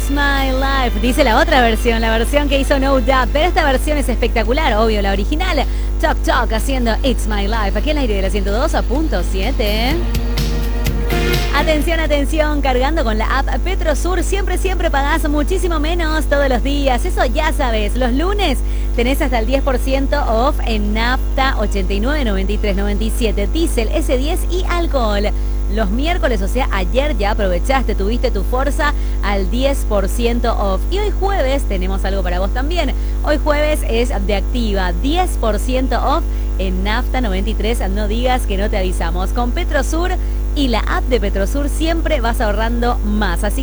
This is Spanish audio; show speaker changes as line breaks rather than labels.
It's My Life, dice la otra versión, la versión que hizo No Doubt, pero esta versión es espectacular, obvio, la original. Talk Talk haciendo It's My Life, aquí en el aire de la 102.7. Atención, atención, cargando con la app Petrosur, siempre pagás muchísimo menos todos los días, eso ya sabes. Los lunes tenés hasta el 10% off en nafta 89, 93, 97, diésel, S10 y alcohol. Los miércoles, o sea, ayer ya aprovechaste, tuviste tu Forza al 10% off. Y hoy jueves tenemos algo para vos también. Hoy jueves es de Activa, 10% off en nafta 93. No digas que no te avisamos. Con Petrosur y la app de Petrosur siempre vas ahorrando más. Así